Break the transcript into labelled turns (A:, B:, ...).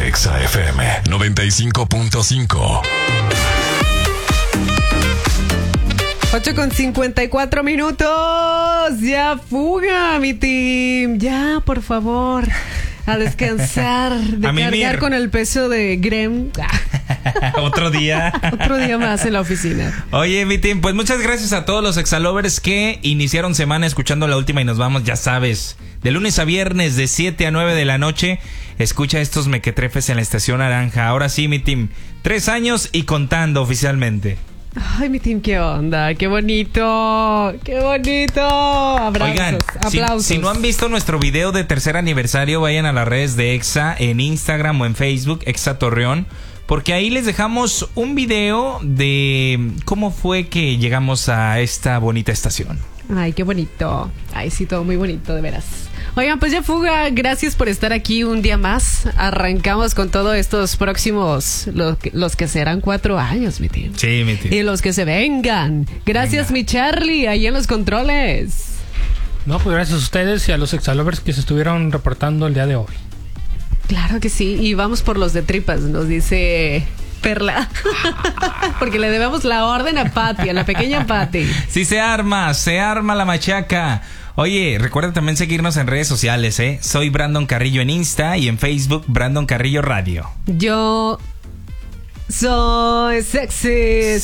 A: Exa FM 95.5.
B: 8:54. Ya fuga, mi team. Ya, por favor. A descansar, de cargar con el peso de Grem.
C: Otro día.
B: Otro día más en la oficina.
C: Oye, mi team, pues muchas gracias a todos los exalovers que iniciaron semana escuchando La Última y nos vamos, ya sabes, de lunes a viernes de 7 a 9 de la noche. Escucha estos mequetrefes en la Estación Naranja. Ahora sí, mi team, 3 años y contando oficialmente.
B: Ay, mi team, qué onda, qué bonito, qué bonito. Abrazos,
C: oigan,
B: aplausos.
C: Si no han visto nuestro video de tercer aniversario, vayan a las redes de Exa en Instagram o en Facebook, Exa Torreón, porque ahí les dejamos un video de cómo fue que llegamos a esta bonita estación.
B: Ay, qué bonito. Ay, sí, todo muy bonito, de veras. Oigan, pues ya fuga, gracias por estar aquí un día más. Arrancamos con todos estos próximos, los que serán 4 años, mi tío.
C: Sí, mi tío.
B: Y los que se vengan. Gracias, mi Charlie, ahí en los controles.
D: No, pues gracias a ustedes y a los exalovers que se estuvieron reportando el día de hoy.
B: Claro que sí, y vamos por los de tripas, nos dice Perla. Porque le debemos la orden a Pati, a la pequeña Pati.
C: Sí, se arma la machaca. Oye, recuerda también seguirnos en redes sociales, ¿eh? Soy Brandon Carrillo en Insta y en Facebook Brandon Carrillo Radio.
B: Yo soy sexy.